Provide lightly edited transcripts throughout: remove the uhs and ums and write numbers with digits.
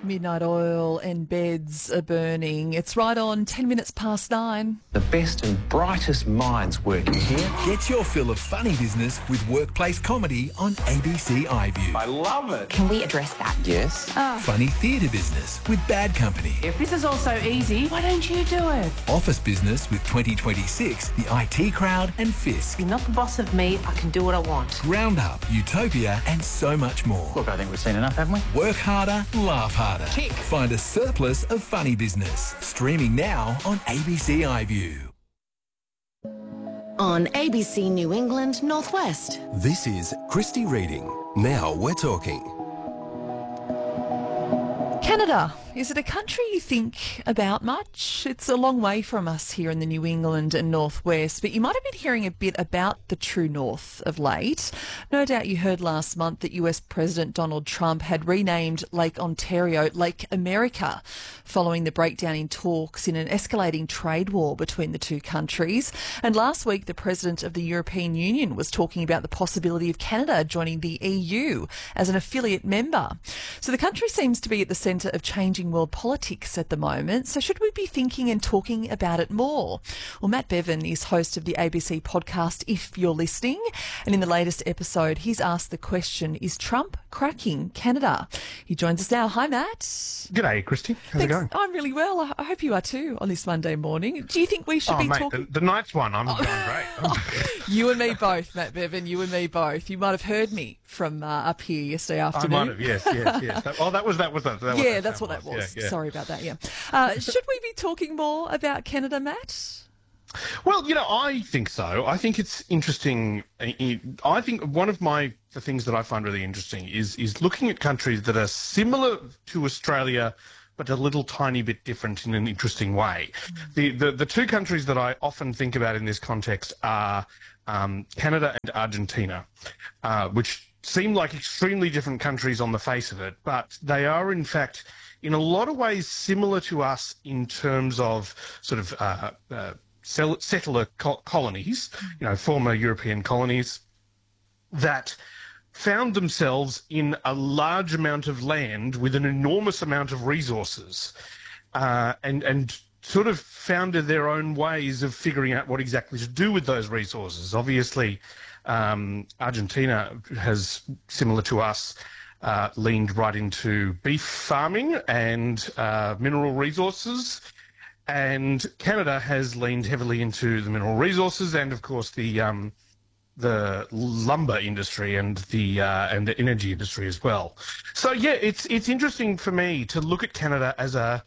Midnight Oil and Beds are burning. It's right on 10 minutes past 9. The best and brightest minds working here. Get your fill of funny business with workplace comedy on ABC iView. I love it. Can we address that? Yes. Funny theatre business with Bad Company. If this is all so easy, why don't you do it? Office business with 2026, the IT Crowd and Fisk. You're not the boss of me. I can do what I want. Roundup, Utopia and so much more. Look, I think we've seen enough, haven't we? Work harder, laugh harder. Tick. Find a surplus of funny business. Streaming now on ABC iView. On ABC New England Northwest. This is Christy Reading. Now we're talking. Canada, is it a country you think about much? It's a long way from us here in the New England and Northwest, but you might have been hearing a bit about the true north of late. No doubt you heard last month that US President Donald Trump had renamed Lake Ontario Lake America, following the breakdown in talks in an escalating trade war between the two countries. And last week, the President of the European Union was talking about the possibility of Canada joining the EU as an affiliate member. So the country seems to be at the centre of changing world politics at the moment. So should we be thinking and talking about it more? Well, Matt Bevan is host of the ABC podcast If You're Listening. And in the latest episode, he's asked the question, is Trump cracking Canada? He joins us now. Hi, Matt. G'day, Christy. How's it going? I'm really well. I hope you are too on this Monday morning. Do you think we should be talking... The night's one. I'm going great. You and me both, Matt Bevan. You and me both. You might have heard me from up here yesterday afternoon. I might have, yes. That was that's what that was. Yeah. Sorry about that, yeah. Should we be talking more about Canada, Matt? Well, I think so. I think it's interesting. I think one of the things that I find really interesting is looking at countries that are similar to Australia, but a little tiny bit different in an interesting way. The two countries that I often think about in this context are Canada and Argentina, which seem like extremely different countries on the face of it, but they are in fact in a lot of ways similar to us in terms of sort of settler colonies, former European colonies that found themselves in a large amount of land with an enormous amount of resources, and sort of founded their own ways of figuring out what exactly to do with those resources. Obviously, Argentina has, similar to us, leaned right into beef farming and mineral resources, and Canada has leaned heavily into the mineral resources and, of course, the lumber industry and the energy industry as well. So yeah, it's interesting for me to look at Canada as a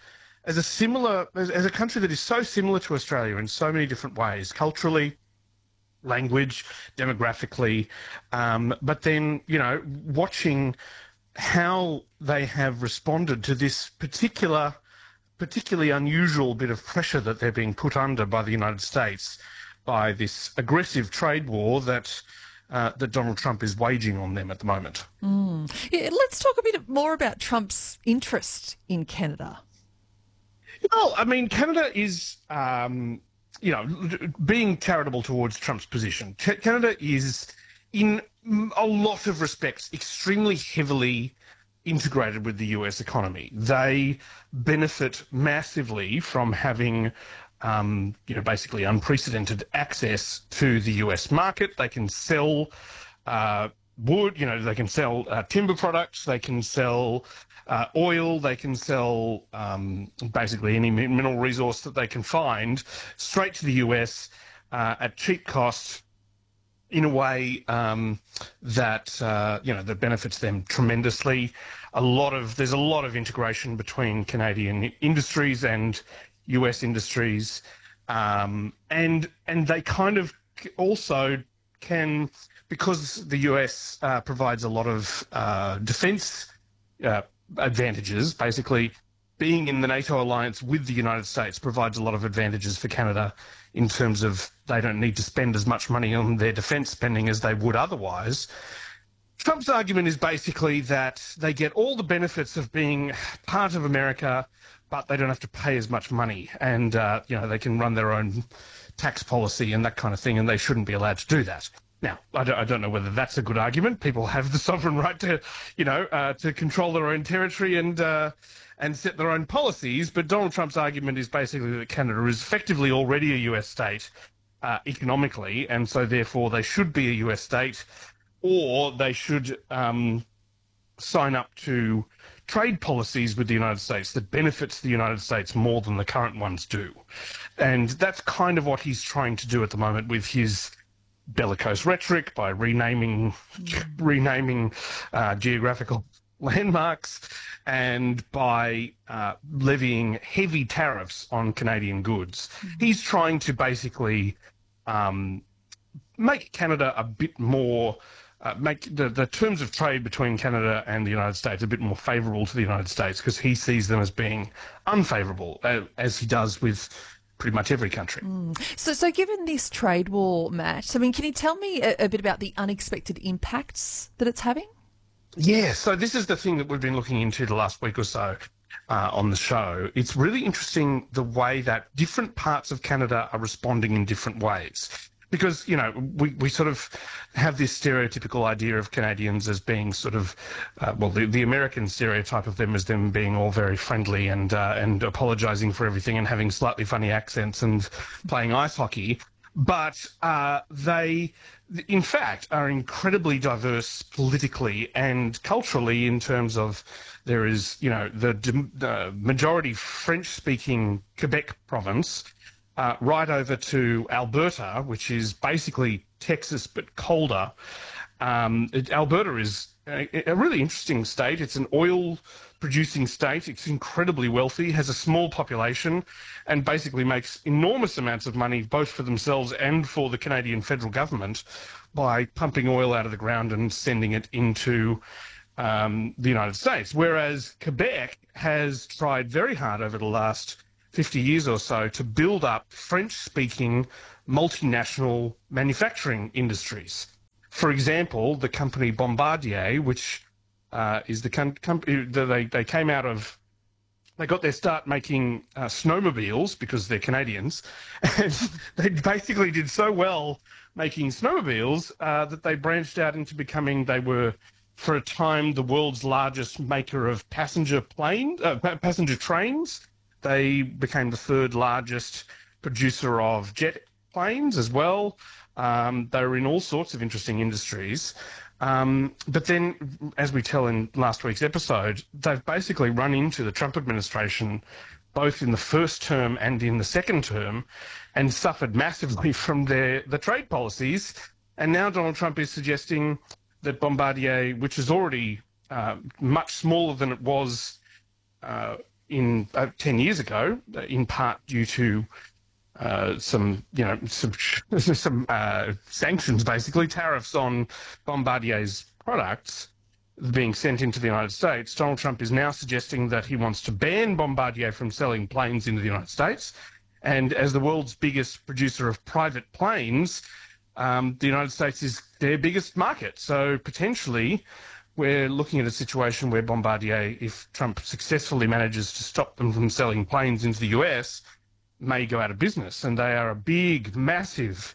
country that is so similar to Australia in so many different ways, culturally, language, demographically, but then, watching how they have responded to this particularly unusual bit of pressure that they're being put under by the United States, by this aggressive trade war that Donald Trump is waging on them at the moment. Yeah, let's talk a bit more about Trump's interest in Canada. Well, I mean, Canada is, being charitable towards Trump's position. Canada is, in a lot of respects, extremely heavily integrated with the US economy. They benefit massively from having, basically unprecedented access to the US market. They can sell wood, they can sell timber products, they can sell oil, they can sell basically any mineral resource that they can find straight to the US at cheap cost in a way that benefits them tremendously. There's a lot of integration between Canadian industries and US industries, and they kind of also can, because the US provides a lot of defence advantages. Basically, being in the NATO alliance with the United States provides a lot of advantages for Canada in terms of they don't need to spend as much money on their defence spending as they would otherwise. Trump's argument is basically that they get all the benefits of being part of America, but they don't have to pay as much money, and they can run their own tax policy and that kind of thing, and they shouldn't be allowed to do that. Now, I don't know whether that's a good argument. People have the sovereign right to, to control their own territory and set their own policies. But Donald Trump's argument is basically that Canada is effectively already a US state economically, and so therefore they should be a US state, or they should sign up to trade policies with the United States that benefits the United States more than the current ones do. And that's kind of what he's trying to do at the moment with his bellicose rhetoric, by renaming geographical landmarks, and by levying heavy tariffs on Canadian goods. He's trying to basically make Canada a bit more, make the terms of trade between Canada and the United States a bit more favourable to the United States, because he sees them as being unfavourable, as he does with pretty much every country. So given this trade war, Matt, I mean, can you tell me a bit about the unexpected impacts that it's having? Yeah, so this is the thing that we've been looking into the last week or so on the show. It's really interesting the way that different parts of Canada are responding in different ways. Because, we sort of have this stereotypical idea of Canadians as being sort of, the American stereotype of them as them being all very friendly and apologising for everything and having slightly funny accents and playing ice hockey. But they, in fact, are incredibly diverse politically and culturally in terms of there is, the majority French-speaking Quebec province, right over to Alberta, which is basically Texas but colder. Alberta is a really interesting state. It's an oil-producing state. It's incredibly wealthy, has a small population, and basically makes enormous amounts of money both for themselves and for the Canadian federal government by pumping oil out of the ground and sending it into the United States. Whereas Quebec has tried very hard over the last 50 years or so to build up French-speaking multinational manufacturing industries. For example, the company Bombardier, which is the company that they came out of, they got their start making snowmobiles because they're Canadians, and they basically did so well making snowmobiles that they branched out into becoming, they were for a time the world's largest maker of passenger trains. They became the third largest producer of jet planes as well. They were in all sorts of interesting industries. But then, as we tell in last week's episode, they've basically run into the Trump administration, both in the first term and in the second term, and suffered massively from the trade policies. And now Donald Trump is suggesting that Bombardier, which is already much smaller than it was in 10 years ago, in part due to some sanctions, basically tariffs on Bombardier's products being sent into the United States. Donald Trump is now suggesting that he wants to ban Bombardier from selling planes into the United States. And as the world's biggest producer of private planes, the United States is their biggest market. So potentially, we're looking at a situation where Bombardier, if Trump successfully manages to stop them from selling planes into the US, may go out of business. And they are a big, massive,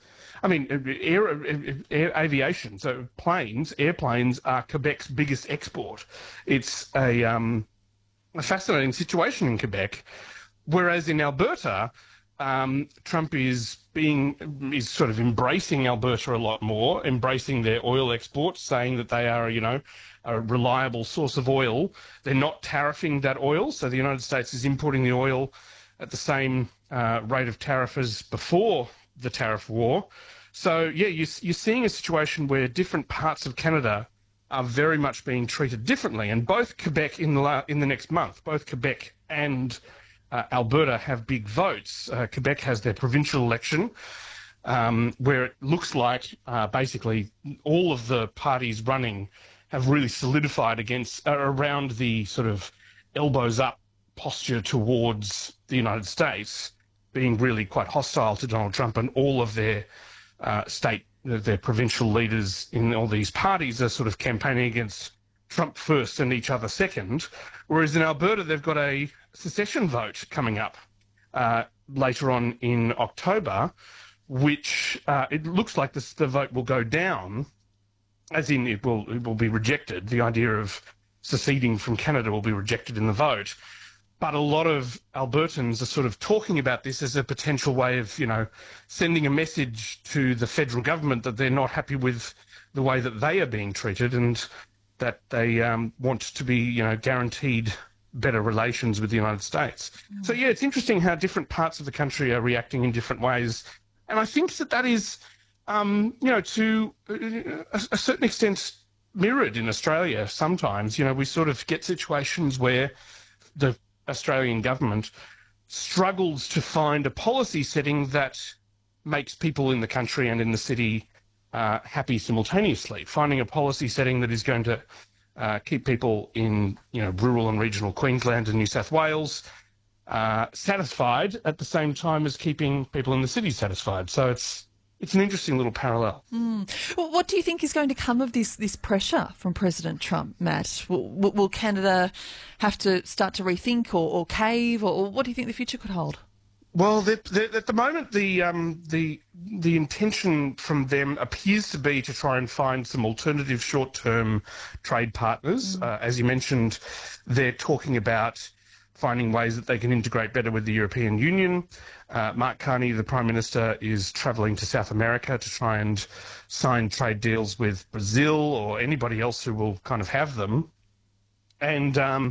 aviation. So airplanes are Quebec's biggest export. It's a fascinating situation in Quebec. Whereas in Alberta, Trump is sort of embracing Alberta a lot more, embracing their oil exports, saying that they are, a reliable source of oil. They're not tariffing that oil, so the United States is importing the oil at the same rate of tariff as before the tariff war. So, yeah, you're seeing a situation where different parts of Canada are very much being treated differently, and both Quebec in the next month, both Quebec and Alberta have big votes. Quebec has their provincial election, where it looks like basically all of the parties running have really solidified around the sort of elbows up posture towards the United States, being really quite hostile to Donald Trump, and all of their their provincial leaders in all these parties are sort of campaigning against Trump first and each other second. Whereas in Alberta, they've got a secession vote coming up later on in October, which it looks like the vote will go down, as in it will be rejected. The idea of seceding from Canada will be rejected in the vote. But a lot of Albertans are sort of talking about this as a potential way of, sending a message to the federal government that they're not happy with the way that they are being treated and that they want to be, guaranteed better relations with the United States. So, yeah, it's interesting how different parts of the country are reacting in different ways. And I think that is, to a certain extent mirrored in Australia sometimes. We sort of get situations where the Australian government struggles to find a policy setting that makes people in the country and in the city happy simultaneously. Finding a policy setting that is going to keep people in rural and regional Queensland and New South Wales satisfied at the same time as keeping people in the city satisfied. So it's an interesting little parallel. Well, what do you think is going to come of this pressure from President Trump, Matt? Will Canada have to start to rethink or cave, or what do you think the future could hold? Well, at the moment, the intention from them appears to be to try and find some alternative short-term trade partners. As you mentioned, they're talking about finding ways that they can integrate better with the European Union. Mark Carney, the Prime Minister, is travelling to South America to try and sign trade deals with Brazil or anybody else who will kind of have them. And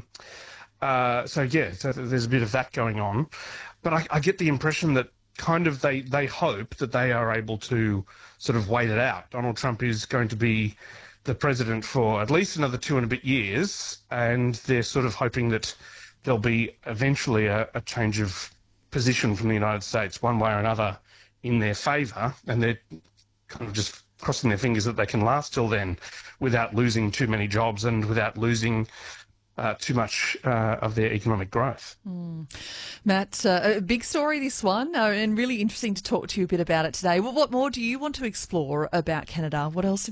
so there's a bit of that going on. But I get the impression that kind of they hope that they are able to sort of wait it out. Donald Trump is going to be the president for at least another 2 and a bit years, and they're sort of hoping that there'll be eventually a change of position from the United States, one way or another, in their favour, and they're kind of just crossing their fingers that they can last till then without losing too many jobs and without losing too much of their economic growth. Matt, a big story, this one, and really interesting to talk to you a bit about it today. Well, what more do you want to explore about Canada? What else